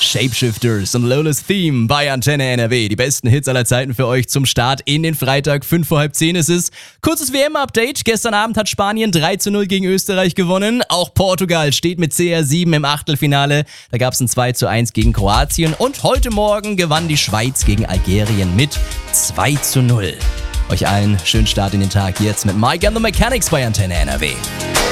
Shapeshifters und Lola's Theme bei Antenne NRW. Die besten Hits aller Zeiten für euch zum Start in den Freitag. 5 vor halb 10 ist es. Kurzes WM-Update. Gestern Abend hat Spanien 3:0 gegen Österreich gewonnen. Auch Portugal steht mit CR7 im Achtelfinale. Da gab es ein 2:1 gegen Kroatien. Und heute Morgen gewann die Schweiz gegen Algerien mit 2:0. Euch allen schönen Start in den Tag jetzt mit Mike and the Mechanics bei Antenne NRW.